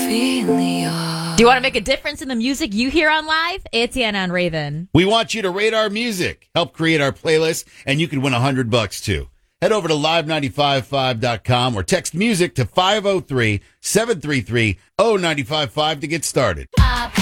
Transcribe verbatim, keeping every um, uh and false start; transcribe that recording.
Do you want to make a difference in the music you hear on live? It's Anna on Raven. We want you to rate our music, help create our playlist, and you can win a hundred bucks too. Head over to live nine five five dot com or text music to five oh three, seven three three, oh nine five five to get started.